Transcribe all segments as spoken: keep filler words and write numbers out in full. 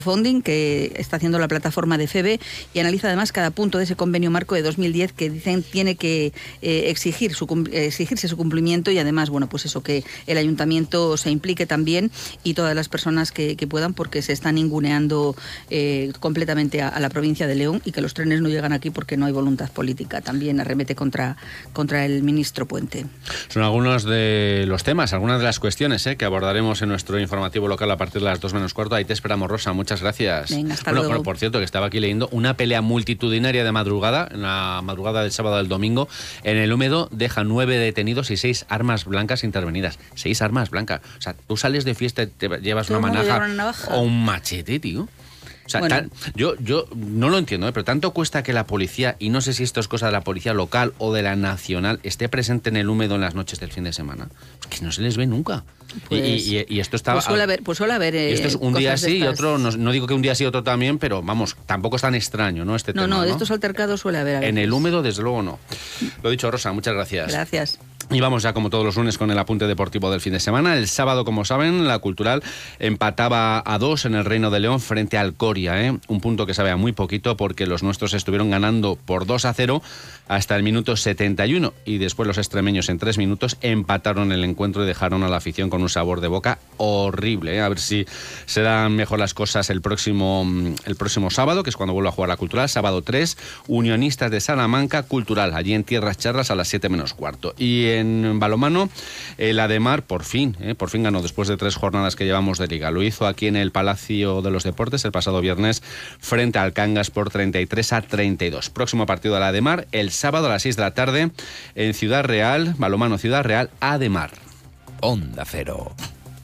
Funding que está haciendo la plataforma de FEBE y analiza además cada punto de ese convenio marco de dos mil diez que dicen tiene que eh, exigir su, exigirse su cumplimiento y además, bueno, pues eso, que el ayuntamiento se implique también y todas las personas que, que puedan, porque se están ninguneando eh, completamente a, a la provincia de León y que los trenes no llegan aquí porque no hay voluntad política. También arremete contra, contra el ministro Puente. Son algunos de los temas, algunas de las cuestiones eh, que abordaremos en nuestro informativo local a partir de las dos menos cuarto. Ahí te esperamos, Rosa. Muchas gracias. Venga, hasta bueno, luego. Por, por cierto, que estaba aquí leyendo una pelea multitudinaria de madrugada, en la madrugada del sábado al domingo, en el Húmedo deja nueve detenidos y seis armas blancas intervenidas. Seis armas blancas. O sea, tú sales de fiesta y te llevas una manaja una o un machete, tío. O sea, bueno. tan, yo, yo no lo entiendo, ¿eh? Pero tanto cuesta que la policía, y no sé si esto es cosa de la policía local o de la nacional, esté presente en el Húmedo en las noches del fin de semana. Es que no se les ve nunca. Pues, y, y, y esto está... Pues suele haber, pues suele haber eh, y esto es un día sí y otro, no, no digo que un día sí y otro también, pero vamos, tampoco es tan extraño, ¿no? Este no, tema, no, ¿no? de estos altercados suele haber. A veces. En el Húmedo, desde luego, no. Lo dicho, Rosa, muchas gracias. Gracias. Y vamos ya como todos los lunes con el apunte deportivo del fin de semana. El sábado, como saben, la Cultural empataba a dos en el Reino de León frente al Coria, ¿eh? Un punto que sabe a muy poquito porque los nuestros estuvieron ganando por dos a cero hasta el minuto setenta y uno y después los extremeños en tres minutos empataron el encuentro y dejaron a la afición con un sabor de boca horrible, ¿eh? A ver si serán mejor las cosas el próximo, el próximo sábado, que es cuando vuelva a jugar la Cultural, sábado tres, Unionistas de Salamanca, Cultural, allí en Tierras Charras a las siete menos cuarto. Y en balonmano, el Ademar por fin, ¿eh? por fin ganó después de tres jornadas que llevamos de liga. Lo hizo aquí en el Palacio de los Deportes el pasado viernes frente al Cangas por treinta y tres a treinta y dos. Próximo partido de la Ademar el sábado a las seis de la tarde en Ciudad Real, balonmano Ciudad Real, Ademar. Onda Cero.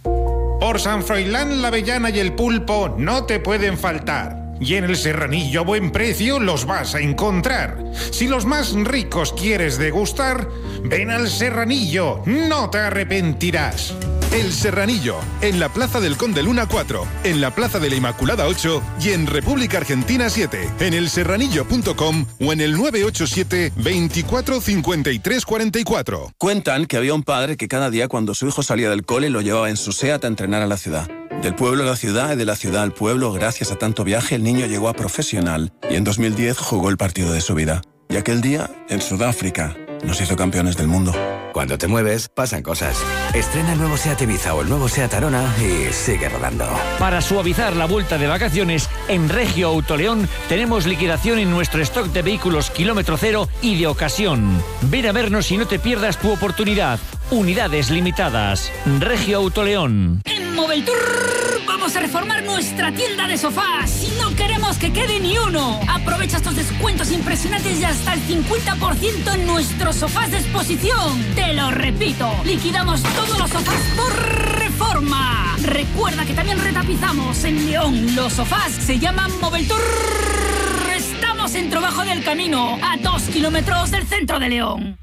Por San Froilán, la avellana y el pulpo no te pueden faltar. Y en el Serranillo a buen precio los vas a encontrar. Si los más ricos quieres degustar, ven al Serranillo, no te arrepentirás. El Serranillo, en la Plaza del Conde Luna cuatro, en la Plaza de la Inmaculada ocho y en República Argentina siete, en el serranillo punto com o en el nueve ocho siete, veinticuatro, cincuenta y tres, cuarenta y cuatro. Cuentan que había un padre que cada día cuando su hijo salía del cole lo llevaba en su SEAT a entrenar a la ciudad. Del pueblo a la ciudad y de la ciudad al pueblo, gracias a tanto viaje, el niño llegó a profesional y en dos mil diez jugó el partido de su vida. Y aquel día, en Sudáfrica, nos hizo campeones del mundo. Cuando te mueves, pasan cosas. Estrena el nuevo SEAT Ibiza o el nuevo SEAT Arona y sigue rodando. Para suavizar la vuelta de vacaciones, en Regio Autoleón tenemos liquidación en nuestro stock de vehículos kilómetro cero y de ocasión. Ven a vernos y no te pierdas tu oportunidad. Unidades limitadas. Regio Autoleón. En Moveltour vamos a reformar nuestra tienda de sofás y no queremos que quede ni uno. Aprovecha estos descuentos impresionantes y hasta el cincuenta por ciento en nuestros sofás de exposición. Te lo repito, liquidamos todos los sofás por reforma. Recuerda que también retapizamos en León. Los sofás se llaman Moveltour. Estamos en Trabajo del Camino, a dos kilómetros del centro de León.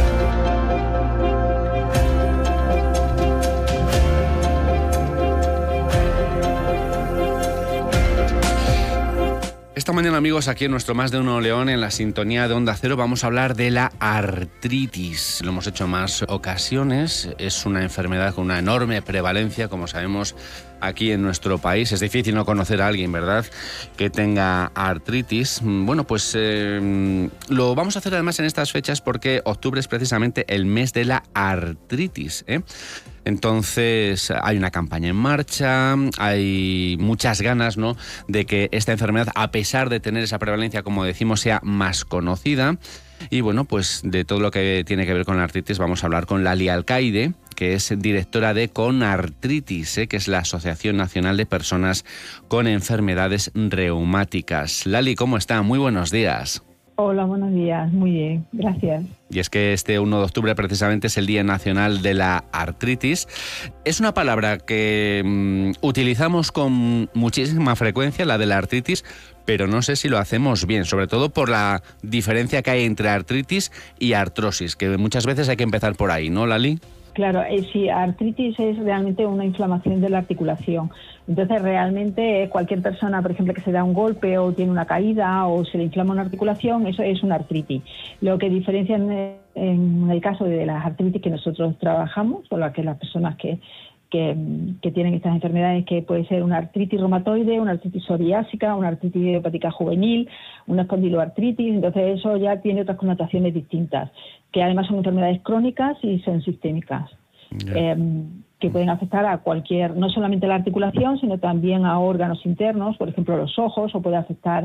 Esta mañana, amigos, aquí en nuestro Más de Uno León, en la sintonía de Onda Cero, vamos a hablar de la artritis. Lo hemos hecho en más ocasiones. Es una enfermedad con una enorme prevalencia, como sabemos, aquí en nuestro país. Es difícil no conocer a alguien, ¿verdad?, que tenga artritis. Bueno, pues eh, lo vamos a hacer además en estas fechas porque octubre es precisamente el mes de la artritis, ¿eh? Entonces hay una campaña en marcha, hay muchas ganas, ¿no?, de que esta enfermedad, a pesar de tener esa prevalencia, como decimos, sea más conocida. Y bueno, pues de todo lo que tiene que ver con la artritis vamos a hablar con Lali Alcaide, que es directora de Conartritis, ¿eh? que es la Asociación Nacional de Personas con Enfermedades Reumáticas. Lali, ¿cómo está? Muy buenos días. Hola, buenos días. Muy bien, gracias. Y es que este uno de octubre precisamente es el Día Nacional de la Artritis. Es una palabra que mmm, utilizamos con muchísima frecuencia, la de la artritis, pero no sé si lo hacemos bien, sobre todo por la diferencia que hay entre artritis y artrosis, que muchas veces hay que empezar por ahí, ¿no, Lali? Claro, eh, sí, artritis es realmente una inflamación de la articulación. Entonces, realmente cualquier persona, por ejemplo, que se da un golpe o tiene una caída o se le inflama una articulación, eso es una artritis. Lo que diferencia en, en el caso de las artritis que nosotros trabajamos, o las que las personas que que, que tienen estas enfermedades, que puede ser una artritis reumatoide, una artritis psoriásica, una artritis idiopática juvenil, una espondiloartritis. Entonces eso ya tiene otras connotaciones distintas, que además son enfermedades crónicas y son sistémicas, yeah. eh, que pueden afectar a cualquier, no solamente a la articulación, sino también a órganos internos, por ejemplo los ojos, o puede afectar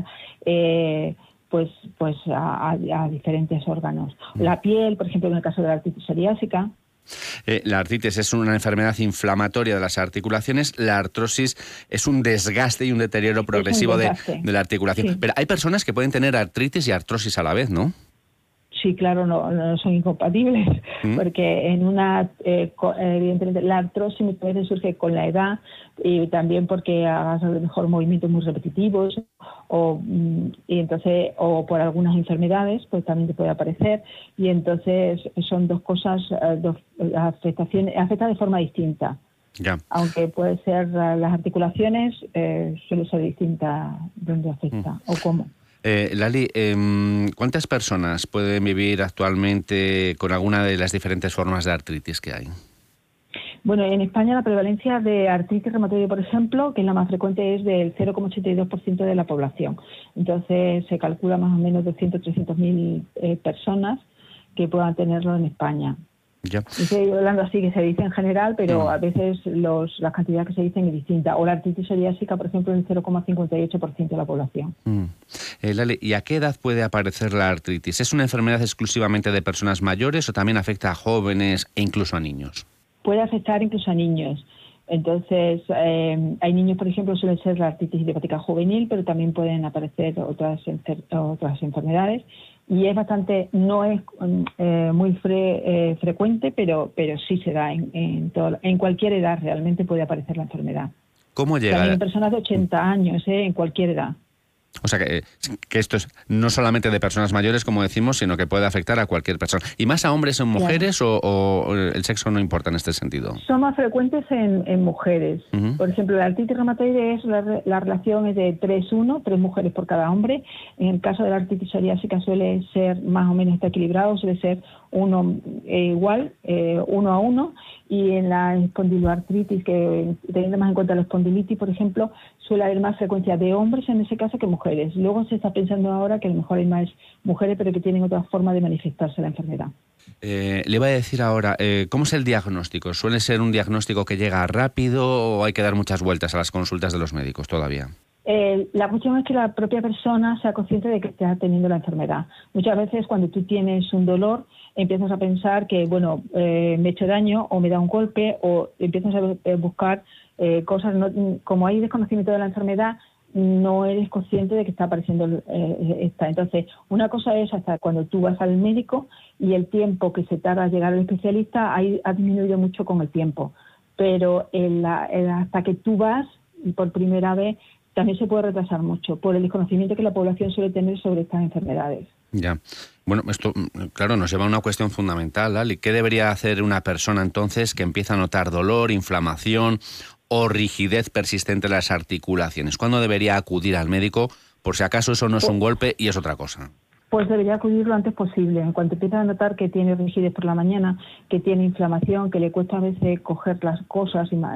eh, pues pues a, a, a diferentes órganos. La piel, por ejemplo, en el caso de la artritis psoriásica. Eh, la artritis es una enfermedad inflamatoria de las articulaciones. La artrosis es un desgaste y un deterioro progresivo un de, de la articulación. Sí. Pero hay personas que pueden tener artritis y artrosis a la vez, ¿no? Sí, claro, no, no son incompatibles, ¿Mm? porque en una, eh, evidentemente, la artrosis muchas veces surge con la edad y también porque hagas a lo mejor movimientos muy repetitivos o y entonces o por algunas enfermedades, pues también te puede aparecer, y entonces son dos cosas, dos afectaciones, afecta de forma distinta. Ya. Aunque puede ser las articulaciones, eh, suele ser distinta donde afecta mm. o cómo. Eh, Lali, eh, ¿cuántas personas pueden vivir actualmente con alguna de las diferentes formas de artritis que hay? Bueno, en España la prevalencia de artritis reumatoide, por ejemplo, que es la más frecuente, es del cero coma ochenta y dos por ciento de la población. Entonces se calcula más o menos doscientos a trescientas mil eh, personas que puedan tenerlo en España. Ya. Estoy hablando así que se dice en general, pero mm. a veces los, las cantidades que se dicen es distinta. O la artritis psoriásica, por ejemplo, en el cero coma cincuenta y ocho por ciento de la población. Mm. Eh, Lali, ¿y a qué edad puede aparecer la artritis? ¿Es una enfermedad exclusivamente de personas mayores o también afecta a jóvenes e incluso a niños? Puede afectar incluso a niños. Entonces, eh, hay niños, por ejemplo, suele ser la artritis idiopática juvenil, pero también pueden aparecer otras, enfer- otras enfermedades. Y es bastante, no es eh, muy fre, eh, frecuente, pero pero sí se da en, en, todo, en cualquier edad, realmente puede aparecer la enfermedad. ¿Cómo llega? También en personas de ochenta años, eh, en cualquier edad. O sea, que, que esto es no solamente de personas mayores, como decimos, sino que puede afectar a cualquier persona. ¿Y más a hombres o mujeres, claro, o, o el sexo no importa en este sentido? Son más frecuentes en, en mujeres. Uh-huh. Por ejemplo, la artritis reumatoide, es la, la relación es de tres uno, tres mujeres por cada hombre. En el caso de la artritis psoriásica suele ser más o menos está equilibrado, suele ser uno eh, igual, eh, uno a uno. Y en la espondiloartritis, que teniendo más en cuenta la espondilitis, por ejemplo, suele haber más frecuencia de hombres en ese caso que mujeres. Luego se está pensando ahora que a lo mejor hay más mujeres, pero que tienen otra forma de manifestarse la enfermedad. Eh, le iba a decir ahora, eh, ¿cómo es el diagnóstico? ¿Suele ser un diagnóstico que llega rápido o hay que dar muchas vueltas a las consultas de los médicos todavía? Eh, la cuestión es que la propia persona sea consciente de que está teniendo la enfermedad. Muchas veces cuando tú tienes un dolor empiezas a pensar que, bueno, eh, me he hecho daño o me da un golpe, o empiezas a buscar eh, cosas, no, como hay desconocimiento de la enfermedad, no eres consciente de que está apareciendo eh, esta. Entonces, una cosa es hasta cuando tú vas al médico y el tiempo que se tarda a llegar al especialista hay, ha disminuido mucho con el tiempo, pero el, el, hasta que tú vas por primera vez también se puede retrasar mucho por el desconocimiento que la población suele tener sobre estas enfermedades. Ya. Bueno, esto, claro, nos lleva a una cuestión fundamental, Lali. ¿Qué debería hacer una persona entonces que empieza a notar dolor, inflamación o rigidez persistente en las articulaciones? ¿Cuándo debería acudir al médico? Por si acaso eso no es un golpe y es otra cosa. Pues debería acudir lo antes posible. En cuanto empieza a notar que tiene rigidez por la mañana, que tiene inflamación, que le cuesta a veces coger las cosas y,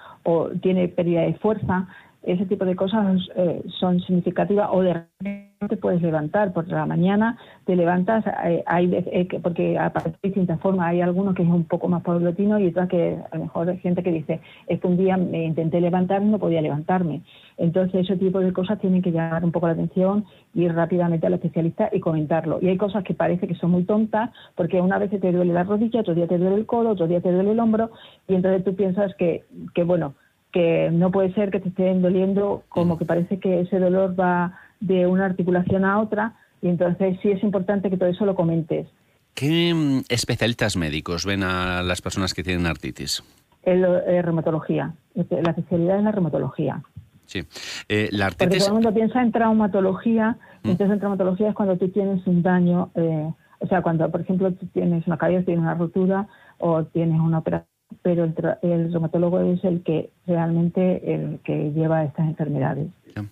o tiene pérdida de fuerza, ese tipo de cosas eh, son significativas, o de repente te puedes levantar por la mañana, te levantas, eh, hay eh, porque aparece de distintas formas, hay algunos que es un poco más paulatino y otras que a lo mejor hay gente que dice, es que un día me intenté levantar y no podía levantarme. Entonces ese tipo de cosas tienen que llamar un poco la atención, ir rápidamente al especialista y comentarlo. Y hay cosas que parece que son muy tontas, porque una vez te duele la rodilla, otro día te duele el codo, otro día te duele el hombro, y entonces tú piensas que, que bueno, que no puede ser que te estén doliendo, como que parece que ese dolor va de una articulación a otra, y entonces sí es importante que todo eso lo comentes. ¿Qué especialistas médicos ven a las personas que tienen artritis? El, eh, reumatología. La especialidad es la reumatología. Sí. Eh, la artritis... Porque todo el mundo piensa en traumatología, mm. entonces en traumatología es cuando tú tienes un daño, eh, o sea, cuando, por ejemplo, tú tienes una caída, tienes una rotura o tienes una operación, pero el, el reumatólogo es el que realmente el que lleva estas enfermedades.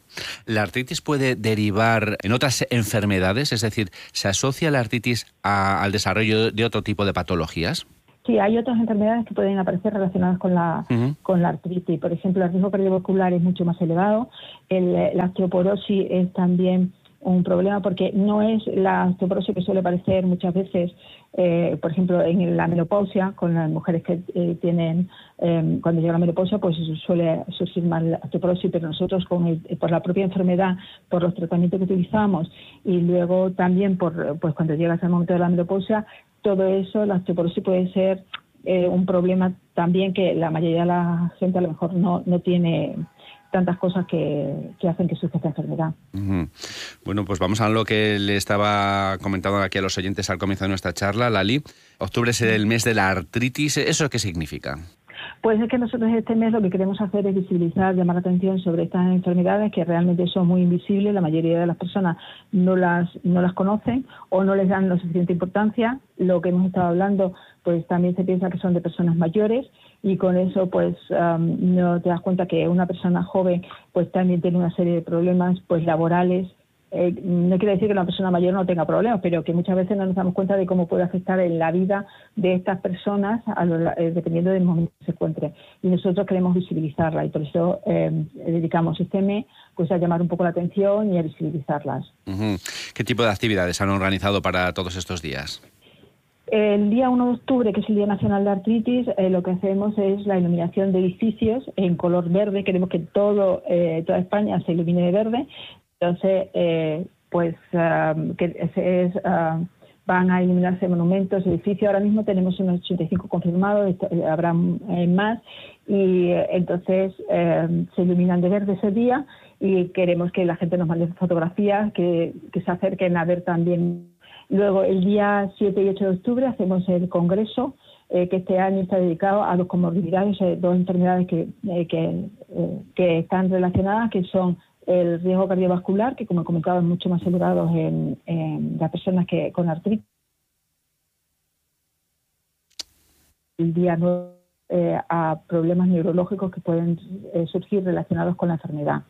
¿La artritis puede derivar en otras enfermedades? Es decir, ¿se asocia la artritis a, al desarrollo de otro tipo de patologías? Sí, hay otras enfermedades que pueden aparecer relacionadas con la, uh-huh. con la artritis. Por ejemplo, el riesgo cardiovascular es mucho más elevado. El, la osteoporosis es también un problema porque no es la osteoporosis que suele aparecer muchas veces, eh, por ejemplo, en la menopausia, con las mujeres que eh, tienen, eh, cuando llega la menopausia, pues suele surgir más la osteoporosis, pero nosotros con el, por la propia enfermedad, por los tratamientos que utilizamos y luego también por pues cuando llega ese momento de la menopausia, todo eso, la osteoporosis puede ser eh, un problema también que la mayoría de la gente a lo mejor no, no tiene tantas cosas que, que hacen que surja esta enfermedad. Uh-huh. Bueno, pues vamos a lo que le estaba comentando aquí a los oyentes al comienzo de nuestra charla, Lali. Octubre es el mes de la artritis. ¿Eso qué significa? Pues es que nosotros este mes lo que queremos hacer es visibilizar, llamar la atención sobre estas enfermedades que realmente son muy invisibles. La mayoría de las personas no las no las conocen o no les dan la suficiente importancia. Lo que hemos estado hablando, pues también se piensa que son de personas mayores y con eso pues um, no te das cuenta que una persona joven pues también tiene una serie de problemas pues laborales. Eh, no quiere decir que una persona mayor no tenga problemas, pero que muchas veces no nos damos cuenta de cómo puede afectar en la vida de estas personas a lo, eh, dependiendo del momento que se encuentre. Y nosotros queremos visibilizarla y por eso eh, dedicamos este mes pues, a llamar un poco la atención y a visibilizarlas. Uh-huh. ¿Qué tipo de actividades han organizado para todos estos días? El día uno de octubre, que es el Día Nacional de Artritis, eh, lo que hacemos es la iluminación de edificios en color verde. Queremos que todo eh, toda España se ilumine de verde. Entonces, eh, pues uh, que es, uh, van a iluminarse monumentos, edificios. Ahora mismo tenemos unos ochenta y cinco confirmados, esto, eh, habrá eh, más. Y eh, entonces eh, se iluminan de verde ese día y queremos que la gente nos mande fotografías, que, que se acerquen a ver también. Luego, el día siete y ocho de octubre hacemos el congreso, eh, que este año está dedicado a dos comorbilidades, eh, dos enfermedades que, eh, que, eh, que están relacionadas, que son el riesgo cardiovascular, que como he comentado es mucho más elevado en, en las personas que con artritis. El día nueve eh, a problemas neurológicos que pueden eh, surgir relacionados con la enfermedad.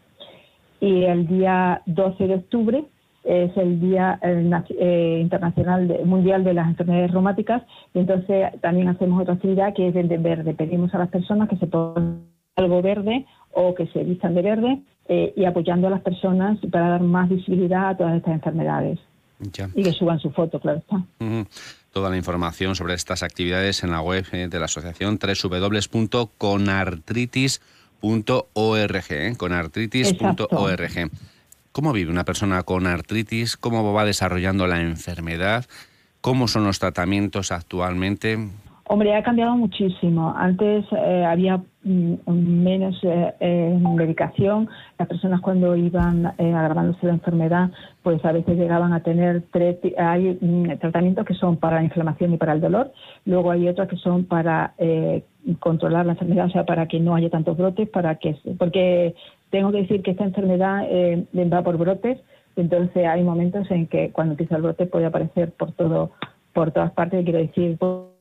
Y el día doce de octubre es el Día eh, eh, Internacional de, Mundial de las Enfermedades Reumáticas, y entonces también hacemos otra actividad que es de verde. Pedimos a las personas que se pongan algo verde o que se vistan de verde eh, y apoyando a las personas para dar más visibilidad a todas estas enfermedades. Ya. Y que suban su foto, claro está. Uh-huh. Toda la información sobre estas actividades en la web eh, de la asociación doble u doble u doble u punto conartritis punto org, ¿eh? conartritis punto org. ¿Cómo vive una persona con artritis? ¿Cómo va desarrollando la enfermedad? ¿Cómo son los tratamientos actualmente? Hombre, ha cambiado muchísimo. Antes eh, había mm, menos eh, eh, medicación. Las personas cuando iban eh, agravándose la enfermedad, pues a veces llegaban a tener tres. Hay mm, tratamientos que son para la inflamación y para el dolor. Luego hay otros que son para eh, controlar la enfermedad, o sea, para que no haya tantos brotes, para que porque tengo que decir que esta enfermedad eh, va por brotes. Entonces hay momentos en que cuando empieza el brote puede aparecer por todo, por todas partes. Quiero decir,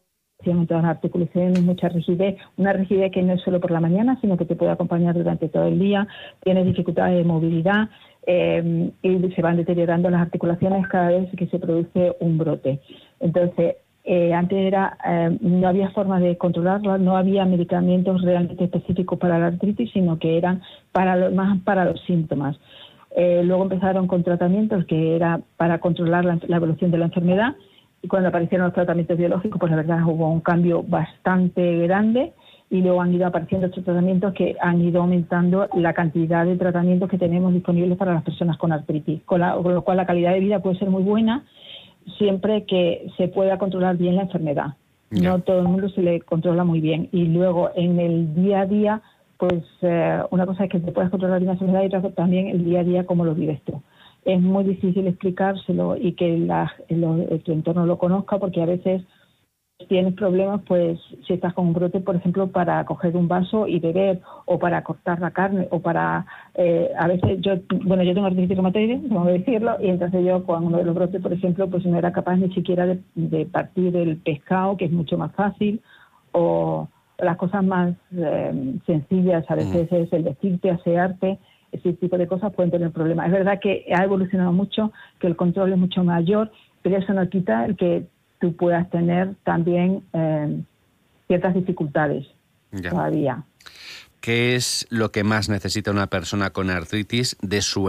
en todas las articulaciones, mucha rigidez, una rigidez que no es solo por la mañana, sino que te puede acompañar durante todo el día, tienes dificultades de movilidad eh, y se van deteriorando las articulaciones cada vez que se produce un brote. Entonces, eh, antes era eh, no había forma de controlarlo, no había medicamentos realmente específicos para la artritis, sino que eran para lo, más para los síntomas. Eh, luego empezaron con tratamientos que era para controlar la, la evolución de la enfermedad. Y cuando aparecieron los tratamientos biológicos, pues la verdad hubo un cambio bastante grande y luego han ido apareciendo estos tratamientos que han ido aumentando la cantidad de tratamientos que tenemos disponibles para las personas con artritis, con, la, con lo cual la calidad de vida puede ser muy buena siempre que se pueda controlar bien la enfermedad. Yeah. No todo el mundo se le controla muy bien. Y luego en el día a día, pues eh, una cosa es que te puedas controlar bien la enfermedad y otra también el día a día cómo lo vives tú. Es muy difícil explicárselo y que la, lo, tu entorno lo conozca, porque a veces tienes problemas, pues si estás con un brote, por ejemplo, para coger un vaso y beber, o para cortar la carne, o para... Eh, a veces yo, bueno, yo tengo artritis reumatoide, tengo que decirlo, y entonces yo con uno de los brotes, por ejemplo, pues no era capaz ni siquiera de, de partir el pescado, que es mucho más fácil, o las cosas más eh, sencillas, a veces es el vestirte, asearte. Ese tipo de cosas pueden tener problemas. Es verdad que ha evolucionado mucho, que el control es mucho mayor, pero eso no quita el que tú puedas tener también eh, ciertas dificultades ya. todavía. ¿Qué es lo que más necesita una persona con artritis de su